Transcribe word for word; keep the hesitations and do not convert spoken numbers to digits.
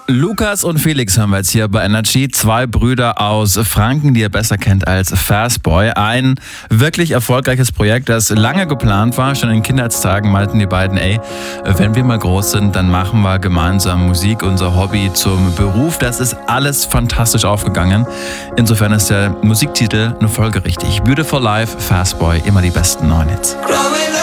Lukas und Felix haben wir jetzt hier bei Energy. Zwei Brüder aus Franken, die ihr besser kennt als Fastboy. Ein wirklich erfolgreiches Projekt, das lange geplant war. Schon in Kindheitstagen meinten die beiden, ey, wenn wir mal groß sind, dann machen wir gemeinsam Musik, unser Hobby zum Beruf. Das ist alles fantastisch aufgegangen. Insofern ist der Musiktitel eine Folge richtig. Beautiful Life, Fastboy, immer die besten neuen Hits.